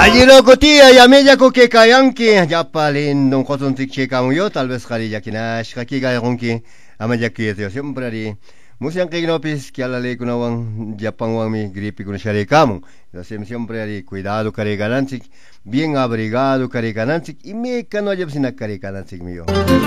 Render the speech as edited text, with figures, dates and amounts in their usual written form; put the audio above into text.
Allí no cotía, ya me ya que kayanki, ya palin don cotton tik che yo tal vez kali ya kinash, kaki gaya konki, ama ya que siempre ari. Musiang kay nopis que ala le kunawang Japang wang mi gripi kun shari kamu. Siempre ari cuidado kare ganantik, bien abrigado kare ganantik, y me cano ya sina kare ganantik mío.